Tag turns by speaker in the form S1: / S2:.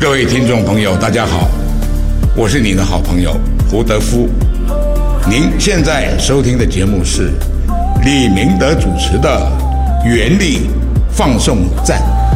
S1: 各位听众朋友，大家好，我是你的好朋友胡德夫。您现在收听的节目是李明德主持的原力放送站。